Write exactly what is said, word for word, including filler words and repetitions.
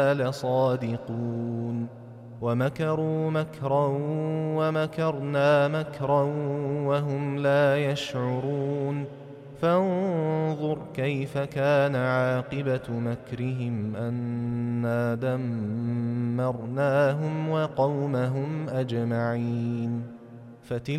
لصادقون ومكروا مكرا ومكرنا مكرا وهم لا يشعرون فانظر كيف كان عاقبة مكرهم أنا دمرناهم وقومهم أجمعين. فتلك